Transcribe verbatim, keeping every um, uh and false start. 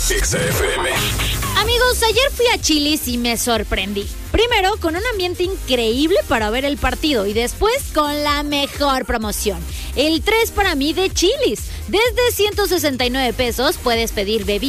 Exa F M. Amigos, ayer fui a Chili's y me sorprendí. Primero, con un ambiente increíble para ver el partido y después con la mejor promoción. El tres para mí de Chili's. Desde ciento sesenta y nueve pesos puedes pedir bebidas